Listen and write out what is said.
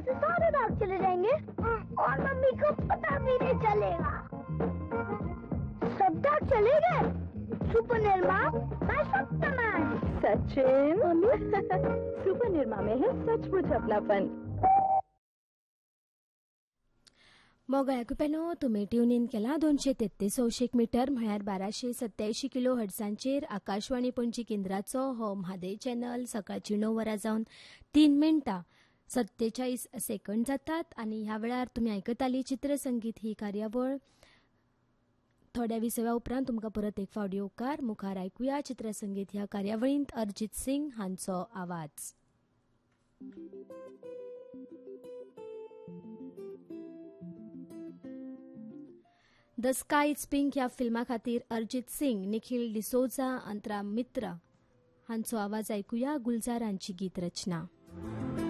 से सारे दाग चले जाएंगे और मम्मी को पता भी नहीं चलेगा। सब दाग चले गए। सुपर निर्मा मैं सप्तमैन। सचिन मम्मी सुपर निर्मा में है सचमुच अपनापन। मोगा ऐकुपेनो तुम्ही ट्यून इन केला 233 मीटर म्हळ्यार 1287 किलो हर्ट्झांचेर आकाशवाणी पणजी केंद्राचो हो म्हादय चॅनल सकाळची 9 वरां जावन 3 मिनटां 47 सेकंड जातात आनी ह्या वेळार तुमी आयकताली चित्रसंगीत ही कार्यावळ। थोड्या विसव्या उपरांत तुमकां परत एक फावटी उपकार मुखार आयकुया चित्रसंगीत ह्या कार्यावळींत अरिजीत सिंग हांचो आवाज। द स्काय इज पिंक ह्या फिल्मा खातीर अरिजीत सिंग, निखिल डिसोजा, अंतरा मित्रा हांचो आवाज आयकुया। गुलजार हांची गीत रचना।